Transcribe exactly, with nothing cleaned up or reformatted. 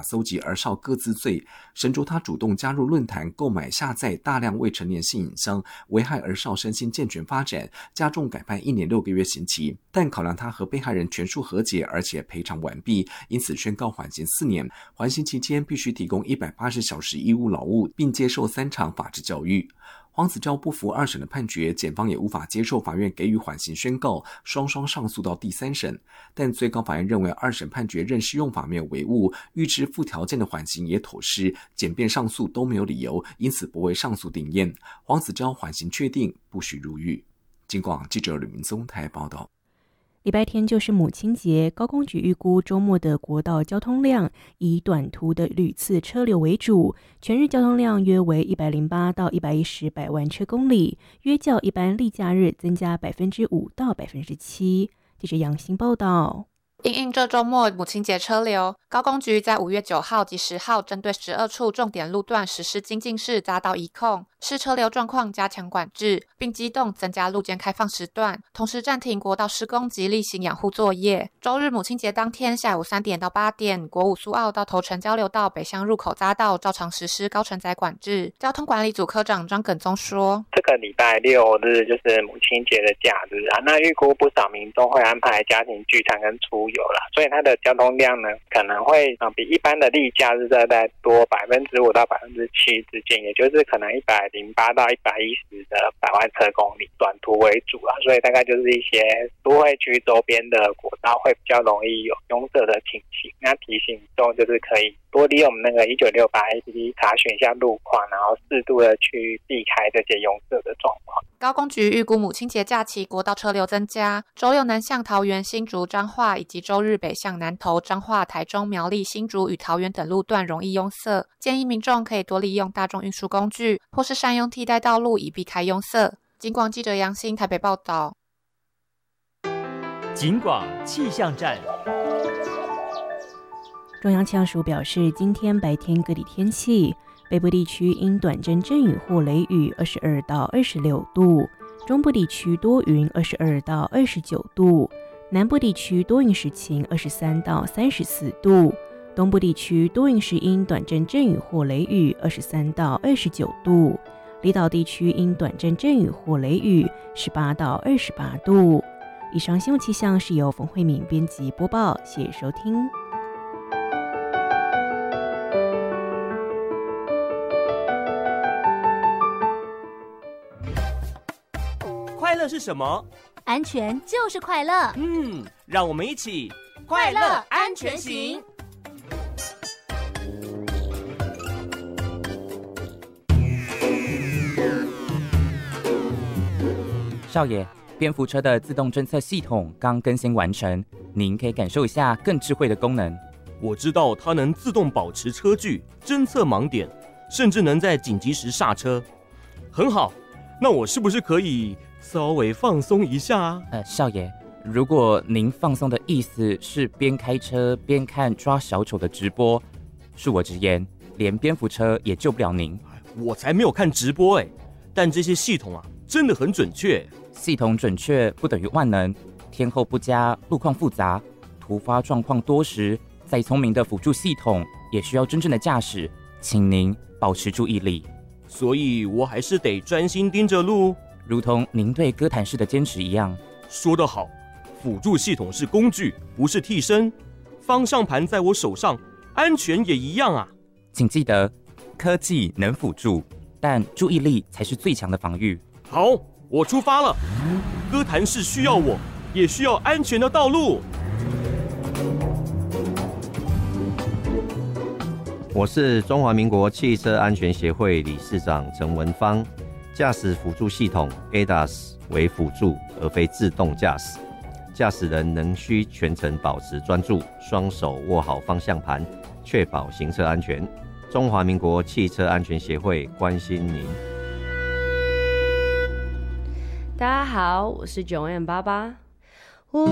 搜集儿少个资罪，绳捉他主动加入论坛购买下载大量未成年性影像，危害儿少身心健全发展，加重改判一年六个月刑期。但考量他和被害人全数和解，而且赔偿完毕，因此宣告缓刑四年。缓刑期间必须提供一百八十小时义务劳务，并接受三场法治教育。黄子佼不服二审的判决，检方也无法接受法院给予缓刑宣告，双双上诉到第三审。但最高法院认为二审判决认适用法没有违误，预知附条件的缓刑也妥适，检辩上诉都没有理由，因此不为上诉定验。黄子佼缓刑确定，不许入狱。警广记者吕明宗台报道。 礼拜天就是母亲节，高公局预估周末的国道交通量以短途的屡次车流为主，全日交通量约为一百零八到一百一十百万车公里，约较一般例假日增加百分之五到百分之七。记者杨欣报道。 因应这周末母亲节车流，高公局在五月九号及十号针对十二处重点路段实施精进式匝道移控，视车流状况加强管制，并机动增加路肩开放时段，同时暂停国道施工及例行养护作业。周日母亲节当天下午三点到八点，国五苏澳到头城交流道北向入口匝道照常实施高承载管制。交通管理组科长张耿宗说：“ 这个礼拜六日就是母亲节的假日啊，那预估不少民众会安排家庭聚餐跟出游啦，所以它的交通量呢可能会、呃、比一般的例假日在在多百分之五到百分之七之间，也就是可能一百零八到一百一十的百万车公里，短途为主啦，所以大概就是一些都会区周边的国道会比较容易有拥塞的情形。那提醒民众就是可以多利用我们那个一九六八 A P P 查询一下路况，然后适度的去避开这些拥塞的状况。” 高公局预估母亲节假期国道车流增加，周六南向桃园、新竹、彰化，以及周日北向南投、彰化、台中、苗栗、新竹与桃园等路段容易拥塞，建议民众可以多利用大众运输工具，或是善用替代道路以避开拥塞。警广记者杨欣台北报道。 警广气象站。 中央气象署表示，今天白天各地天气，北部地区因短阵阵雨或雷雨二十二到二十六度，中部地区多云二十二到二十九度，南部地区多云时晴二十三到三十四度，东部地区多云时因短阵阵雨或雷雨二十三到二十九度，离岛地区因短阵阵雨或雷雨十八到二十八度。以上新闻气象是由冯慧敏编辑播报，谢谢收听。 快乐是什么？ 安全就是快乐。 嗯，让我们一起快乐安全行。 少爷，蝙蝠车的自动侦测系统刚更新完成，您可以感受一下更智慧的功能。 我知道它能自动保持车距，侦测盲点，甚至能在紧急时刹车。很好，那我是不是可以稍微放松一下啊？ 呃，少爷，如果您放松的意思是边开车边看抓小丑的直播，恕我直言，连蝙蝠车也救不了您。 我才没有看直播哎，但这些系统啊，真的很准确。 系统准确不等于万能，天候不佳，路况复杂，突发状况多时，再聪明的辅助系统也需要真正的驾驶，请您保持注意力。 所以我还是得专心盯着路， 如同您对哥谭市的坚持一样。 说得好，辅助系统是工具，不是替身。方向盘在我手上，安全也一样啊。 请记得，科技能辅助，但注意力才是最强的防御。 好，我出发了。哥谭市需要我，也需要安全的道路。 我是中华民国汽车安全协会理事长陈文芳。驾驶辅助系统 A D A S 为辅助，而非自动驾驶。驾驶人仍需全程保持专注，双手握好方向盘，确保行车安全。中华民国汽车安全协会关心您。 大家好，我是 Joanne 爸爸。